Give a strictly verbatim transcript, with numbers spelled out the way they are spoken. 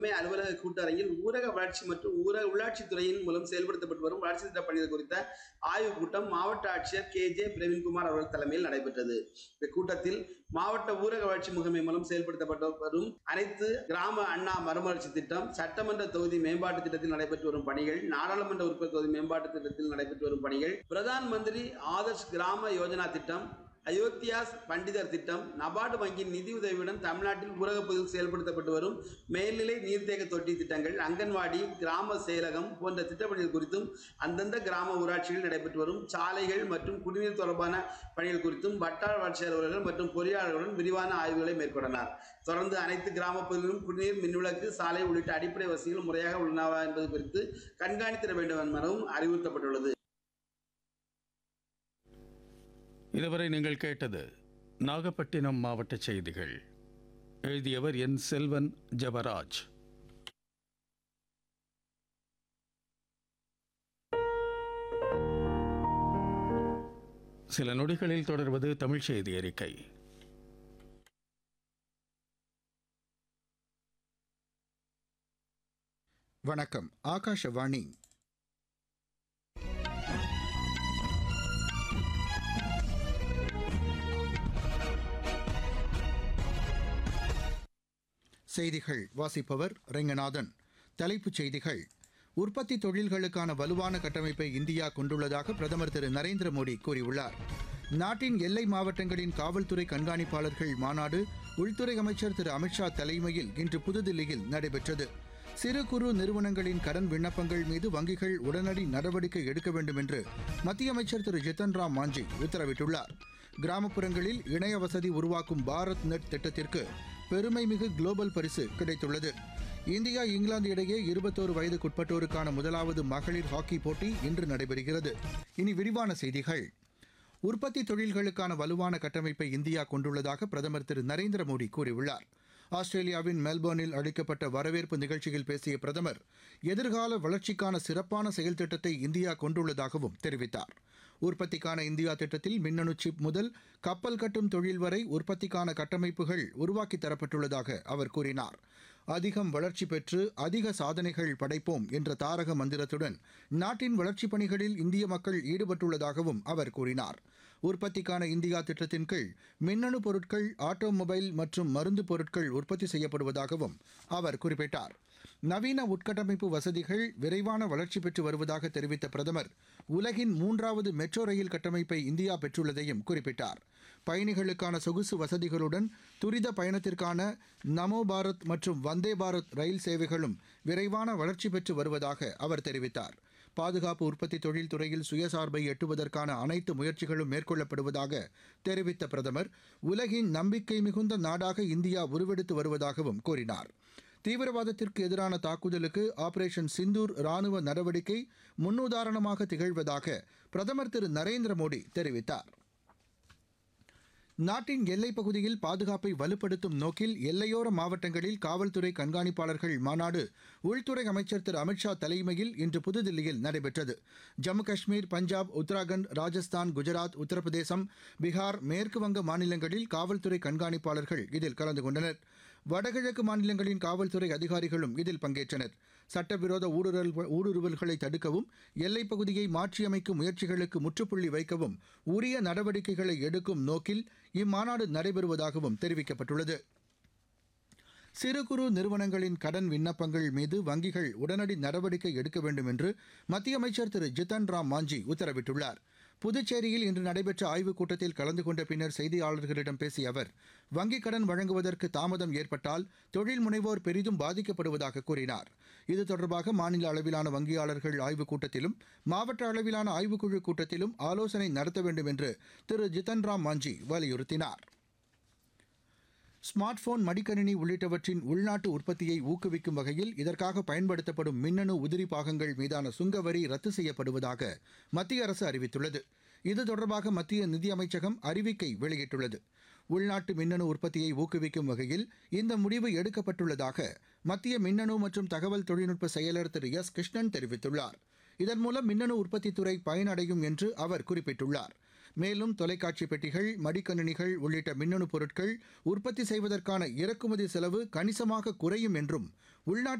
அலுவலக கூட்டரங்கில் ஊரக வளர்ச்சி மற்றும் ஊரக உள்ளாட்சித் துறையின் மூலம் செயல்படுத்தப்பட்டு வரும் வளர்ச்சி திட்ட பணிகள் குறித்த ஆய்வுக் கூட்டம் மாவட்ட ஆட்சியர் கே ஜே பிரவீன்குமார் அவர்கள் தலைமையில் நடைபெற்றது. இக்கூட்டத்தில் மாவட்ட ஊரக வளர்ச்சி முகமை மூலம் செயல்படுத்தப்பட்டு வரும் அனைத்து கிராம அண்ணா மறுமலர்ச்சி திட்டம், சட்டமன்ற தொகுதி மேம்பாட்டு திட்டத்தில் நடைபெற்று வரும் பணிகள், நாடாளுமன்ற உறுப்பினர் தொகுதி மேம்பாட்டு திட்டத்தில் நடைபெற்று வரும் பணிகள், பிரதான் மந்திரி ஆதர்ஷ் கிராம யோஜனா திட்டம், அயோத்தியா பண்டிதர் திட்டம், நபார்டு வங்கியின் நிதியுதவியுடன் தமிழ்நாட்டில் ஊரக பகுதியில் செயல்படுத்தப்பட்டு வரும் மேல்நிலை நீர்த்தேக்க தொட்டி திட்டங்கள், அங்கன்வாடி, கிராம செயலகம் போன்ற திட்டப்பணிகள் குறித்தும், அந்தந்த கிராம ஊராட்சிகளில் நடைபெற்று வரும் சாலைகள் மற்றும் குடிநீர் தொடர்பான பணிகள் குறித்தும் வட்டார வளர்ச்சி அலுவலர்கள் மற்றும் பொறியாளர்களுடன் விரிவான ஆய்வுகளை மேற்கொண்டனர். தொடர்ந்து அனைத்து கிராம பகுதிகளிலும் குடிநீர், மின்விளக்கு, சாலை உள்ளிட்ட அடிப்படை வசதிகள் முறையாக உள்ளனவா என்பது குறித்து கண்காணித்திட வேண்டும் எனவும் அறிவுறுத்தப்பட்டுள்ளது. இதுவரை நீங்கள் கேட்டது நாகப்பட்டினம் மாவட்ட செய்திகள். எழுதியவர் என் செல்வன் ஜபராஜ். சில நொடிகளில் தொடர்வது தமிழ் செய்தி அறிக்கை. வணக்கம். ஆகாஷவாணி. செய்திகள் வாசிப்பவர் ரெங்கநாதன். தலைப்புச் செய்திகள். உற்பத்தி தொழில்களுக்கான வலுவான கட்டமைப்பை இந்தியா கொண்டுள்ளதாக பிரதமர் திரு நரேந்திர மோடி கூறியுள்ளார். நாட்டின் எல்லை மாவட்டங்களின் காவல்துறை கண்காணிப்பாளர்கள் மாநாடு உள்துறை அமைச்சர் திரு அமித்ஷா தலைமையில் இன்று புதுதில்லியில் நடைபெற்றது. சிறு குறு நிறுவனங்களின் கடன் விண்ணப்பங்கள் மீது வங்கிகள் உடனடி நடவடிக்கை எடுக்க வேண்டும் என்று மத்திய அமைச்சர் திரு ஜித்தன் ராம் மாஞ்சி உத்தரவிட்டுள்ளார். கிராமப்புறங்களில் இணைய வசதி உருவாக்கும் பாரத் நெட் திட்டத்திற்கு பெருமைமிகு குளோபல் பரிசு கிடைத்துள்ளது. இந்தியா இங்கிலாந்து இடையே இருபத்தோரு வயதுக்குட்பட்டோருக்கான முதலாவது மகளிர் ஹாக்கி போட்டி இன்று நடைபெறுகிறது. இனி விரிவான செய்திகள். உற்பத்தி தொழில்களுக்கான வலுவான கட்டமைப்பை இந்தியா கொண்டுள்ளதாக பிரதமர் திரு நரேந்திர மோடி கூறியுள்ளார். ஆஸ்திரேலியாவின் மெல்போர்னில் அளிக்கப்பட்ட வரவேற்பு நிகழ்ச்சியில் பேசிய பிரதமர் எதிர்கால வளர்ச்சிக்கான சிறப்பான செயல் திட்டத்தை இந்தியா கொண்டுள்ளதாகவும் தெரிவித்தார். உற்பத்திக்கான இந்தியா திட்டத்தில் மின்னணு சிப் முதல் கப்பல் கட்டும் தொழில் வரை உற்பத்திக்கான கட்டமைப்புகள் உருவாக்கி தரப்பட்டுள்ளதாக அவர் கூறினார். அதிகம் வளர்ச்சி பெற்று அதிக சாதனைகள் படைப்போம் என்ற தாரக மந்திரத்துடன் நாட்டின் வளர்ச்சிப் பணிகளில் இந்திய மக்கள் ஈடுபட்டுள்ளதாகவும் அவர் கூறினார். உற்பத்திக்கான இந்தியா திட்டத்தின் கீழ் மின்னணு பொருட்கள், ஆட்டோமொபைல் மற்றும் மருந்து பொருட்கள் உற்பத்தி செய்யப்படுவதாகவும் அவர் குறிப்பிட்டார். நவீன உட்கட்டமைப்பு வசதிகள் விரைவான வளர்ச்சி பெற்று வருவதாக தெரிவித்த பிரதமர் உலகின் மூன்றாவது மெட்ரோ ரயில் கட்டமைப்பை இந்தியா பெற்றுள்ளதையும் குறிப்பிட்டார். பயணிகளுக்கான சொகுசு வசதிகளுடன் துரித பயணத்திற்கான நமோ பாரத் மற்றும் வந்தே பாரத் ரயில் சேவைகளும் விரைவான வளர்ச்சி பெற்று வருவதாக அவர் தெரிவித்தார். பாதுகாப்பு உற்பத்தி தொழில் துறையில் சுயசார்பை எட்டுவதற்கான அனைத்து முயற்சிகளும் மேற்கொள்ளப்படுவதாக தெரிவித்த பிரதமர் உலகின் நம்பிக்கை மிகுந்த நாடாக இந்தியா உருவெடுத்து வருவதாகவும் கூறினார். தீவிரவாதத்திற்கு எதிரான தாக்குதலுக்கு ஆபரேஷன் சிந்தூர் ராணுவ நடவடிக்கை முன்னுதாரணமாக திகழ்வதாக பிரதமர் திரு நரேந்திர மோடி தெரிவித்தார். நாட்டின் எல்லைப் பகுதியில் பாதுகாப்பை வலுப்படுத்தும் நோக்கில் எல்லையோர மாவட்டங்களில் காவல்துறை கண்காணிப்பாளர்கள் மாநாடு உள்துறை அமைச்சர் திரு அமித்ஷா தலைமையில் இன்று புதுதில்லியில் நடைபெற்றது. ஜம்மு காஷ்மீர், பஞ்சாப், உத்தராகண்ட், ராஜஸ்தான், குஜராத், உத்தரப்பிரதேசம், பீகார், மேற்குவங்க மாநிலங்களில் காவல்துறை கண்காணிப்பாளர்கள் இதில் கலந்து கொண்டனர். வடகிழக்கு மாநிலங்களின் காவல்துறை அதிகாரிகளும் இதில் பங்கேற்றனர். சட்டவிரோத ஊடுருவல் ஊடுருவல்களை தடுக்கவும் எல்லைப் பகுதியை மாற்றியமைக்கும் முயற்சிகளுக்கு முற்றுப்புள்ளி வைக்கவும் உரிய நடவடிக்கைகளை எடுக்கும் நோக்கில் இம்மாநாடு நடைபெறுவதாகவும் தெரிவிக்கப்பட்டுள்ளது. சிறு குறு நிறுவனங்களின் கடன் விண்ணப்பங்கள் மீது வங்கிகள் உடனடி நடவடிக்கை எடுக்க வேண்டும் என்று மத்திய அமைச்சர் திரு ஜித்தன் ராம் மாஞ்சி உத்தரவிட்டுள்ளார். புதுச்சேரியில் இன்று நடைபெற்ற ஆய்வுக் கூட்டத்தில் கலந்து கொண்ட பின்னர் செய்தியாளர்களிடம் பேசிய அவர் வங்கிக் கடன் வழங்குவதற்கு தாமதம் ஏற்பட்டால் தொழில் முனைவோர் பெரிதும் பாதிக்கப்படுவதாக கூறினார். இது தொடர்பாக மாநில அளவிலான வங்கியாளர்கள் ஆய்வுக் கூட்டத்திலும் மாவட்ட அளவிலான ஆய்வுக்குழு கூட்டத்திலும் ஆலோசனை நடத்த வேண்டும் என்று திரு ஜித்தன் ராம் மாஞ்சி வலியுறுத்தினார். ஸ்மார்ட் போன், மடிக்கணினி உள்ளிட்டவற்றின் உள்நாட்டு உற்பத்தியை ஊக்குவிக்கும் வகையில் இதற்காக பயன்படுத்தப்படும் மின்னணு உதிரி பாகங்கள் மீதான சுங்கவரி ரத்து செய்யப்படுவதாக மத்திய அரசு அறிவித்துள்ளது. இது தொடர்பாக மத்திய நிதியமைச்சகம் அறிவிக்கை வெளியிட்டுள்ளது. உள்நாட்டு மின்னணு உற்பத்தியை ஊக்குவிக்கும் வகையில் இந்த முடிவு எடுக்கப்பட்டுள்ளதாக மத்திய மின்னணு மற்றும் தகவல் தொழில்நுட்ப செயலர் திரு எஸ் கிருஷ்ணன் தெரிவித்துள்ளார். இதன் மூலம் மின்னணு உற்பத்தித் துறை பயனடையும் என்று அவர் குறிப்பிட்டுள்ளார். மேலும் தொலைக்காட்சி பெட்டிகள், மடிக்கணினிகள் உள்ளிட்ட மின்னணு பொருட்கள் உற்பத்தி செய்வதற்கான இறக்குமதி செலவு கணிசமாக குறையும் என்றும் உள்நாட்டு